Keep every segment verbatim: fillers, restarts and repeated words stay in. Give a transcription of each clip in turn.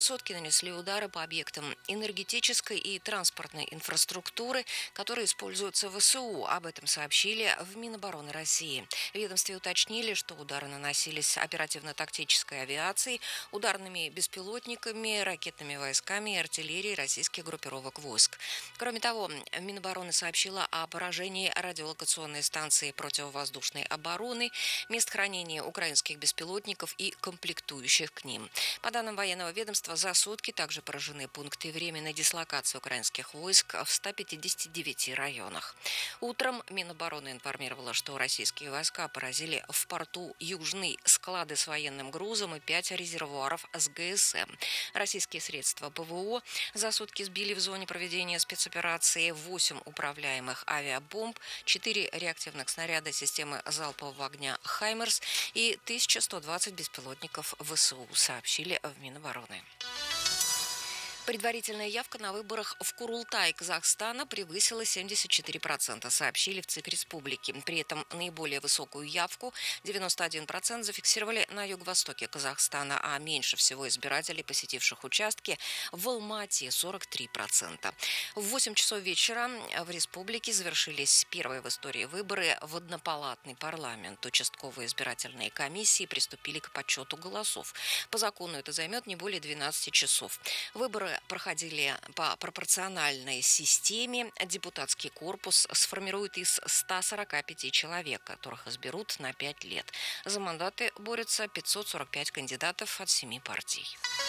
Сутки нанесли удары по объектам энергетической и транспортной инфраструктуры, которые используются в ВСУ. Об этом сообщили в Минобороны России. В ведомстве уточнили, что удары наносились оперативно-тактической авиацией, ударными беспилотниками, ракетными войсками и артиллерией российских группировок войск. Кроме того, Минобороны сообщила о поражении радиолокационной станции противовоздушной обороны, мест хранения украинских беспилотников и комплектующих к ним. По данным военного ведомства, за сутки также поражены пункты временной дислокации украинских войск в ста пятидесяти девяти районах. Утром Минобороны информировала, что российские войска поразили в порту Южный склады с военным грузом и пять резервуаров с ГСМ. Российские средства ПВО за сутки сбили в зоне проведения спецоперации восемь управляемых авиабомб, четыре реактивных снаряда системы залпового огня «Хаймерс» и тысяча сто двадцать беспилотников ВСУ, сообщили в Минобороны. Предварительная явка на выборах в Курултай Казахстана превысила семьдесят четыре процента, сообщили в ЦИК республики. При этом наиболее высокую явку, девяносто один процент, зафиксировали на юго-востоке Казахстана, а меньше всего избирателей, посетивших участки, в Алмате – сорок три процента. В восемь часов вечера в республике завершились первые в истории выборы в однопалатный парламент. Участковые избирательные комиссии приступили к подсчету голосов. По закону это займет не более двенадцати часов. Выборы проходили по пропорциональной системе. Депутатский корпус сформирует из ста сорока пяти человек, которых изберут на пять лет. За мандаты борются пятьсот сорок пять кандидатов от семи партий.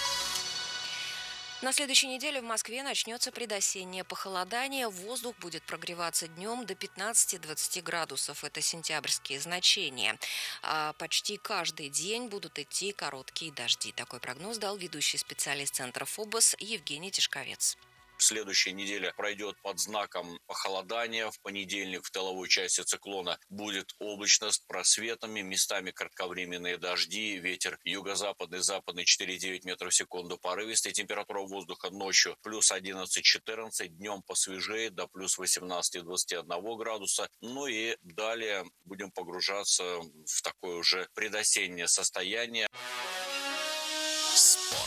На следующей неделе в Москве начнется предосеннее похолодание. Воздух будет прогреваться днем до пятнадцати-двадцати градусов. Это сентябрьские значения. А почти каждый день будут идти короткие дожди. Такой прогноз дал ведущий специалист Центра ФОБОС Евгений Тишковец. Следующая неделя пройдет под знаком похолодания. В понедельник в тыловой части циклона будет облачно с просветами, местами кратковременные дожди, ветер юго-западный, западный четыре и девять метров в секунду порывистый. Температура воздуха ночью плюс одиннадцать-четырнадцать, днем посвежее до плюс восемнадцати-двадцати одного градуса. Ну и далее будем погружаться в такое уже предосеннее состояние. Спорт.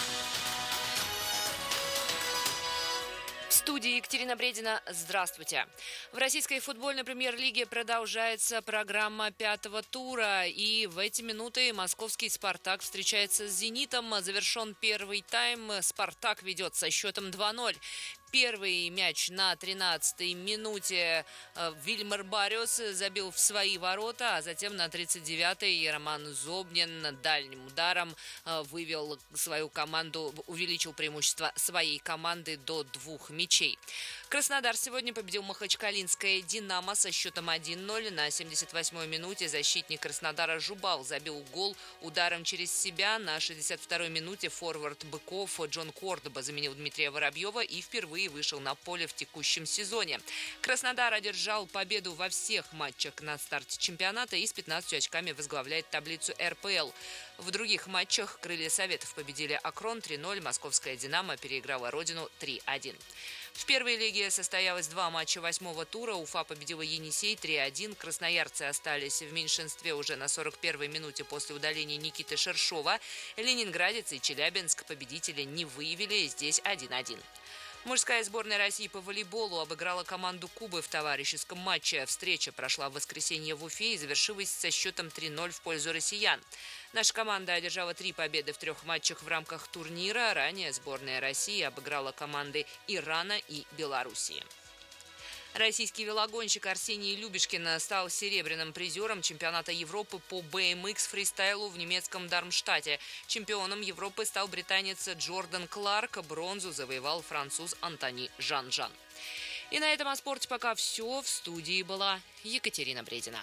В студии Екатерина Бредина. Здравствуйте. В российской футбольной премьер-лиге продолжается программа пятого тура. И в эти минуты московский «Спартак» встречается с «Зенитом». Завершен первый тайм. «Спартак» ведет со счетом два ноль. Первый мяч на тринадцатой минуте Вильмар Барриос забил в свои ворота, а затем на тридцать девятой Роман Зобнин дальним ударом вывел свою команду, увеличил преимущество своей команды до двух мячей. Краснодар сегодня победил махачкалинское «Динамо» со счетом один ноль. На семьдесят восьмой минуте защитник Краснодара Жубал забил гол ударом через себя. На шестьдесят второй минуте форвард «Быков» Джон Кордоба заменил Дмитрия Воробьева и впервые вышел на поле в текущем сезоне. Краснодар одержал победу во всех матчах на старте чемпионата и с пятнадцатью очками возглавляет таблицу эр пэ эл. В других матчах «Крылья Советов» победили «Акрон» три ноль, московская «Динамо» переиграла «Родину» три один. В первой лиге состоялось два матча восьмого тура. Уфа победила «Енисей» три один. Красноярцы остались в меньшинстве уже на сорок первой минуте после удаления Никиты Шершова. Ленинградец и Челябинск победителя не выявили, здесь один один. Мужская сборная России по волейболу обыграла команду Кубы в товарищеском матче. Встреча прошла в воскресенье в Уфе и завершилась со счетом три ноль в пользу россиян. Наша команда одержала три победы в трех матчах в рамках турнира. Ранее сборная России обыграла команды Ирана и Белоруссии. Российский велогонщик Арсений Любешкин стал серебряным призером чемпионата Европы по бэ эм икс фристайлу в немецком Дармштадте. Чемпионом Европы стал британец Джордан Кларк, бронзу завоевал француз Антони Жан-Жан. И на этом о спорте пока все. В студии была Екатерина Бредина.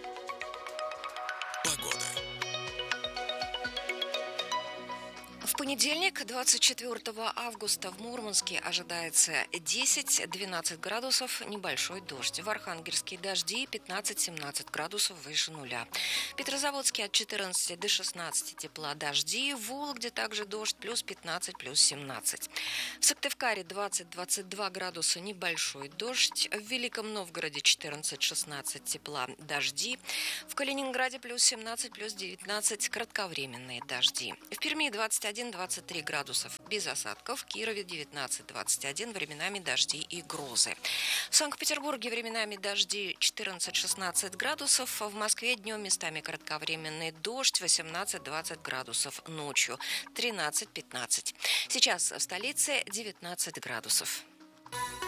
Погода. В понедельник, двадцать четвёртого августа, в Мурманске ожидается десять-двенадцать градусов, небольшой дождь. В Архангельске дожди пятнадцать-семнадцать градусов выше нуля. В Петрозаводске от четырнадцати до шестнадцати тепла, дожди. В Вологде также дождь, плюс пятнадцать, плюс семнадцать. В Сыктывкаре двадцать-двадцать два градуса, небольшой дождь. В Великом Новгороде четырнадцать-шестнадцать тепла, дожди. В Калининграде плюс семнадцать, плюс девятнадцать, кратковременные дожди. В Перми двадцать один один-двадцать три градусов без осадков. В Кирове девятнадцать-двадцать один, временами дожди и грозы. В Санкт-Петербурге временами дожди четырнадцать-шестнадцать градусов. В Москве днем местами кратковременный дождь восемнадцать-двадцать градусов. Ночью тринадцать-пятнадцать. Сейчас в столице девятнадцать градусов.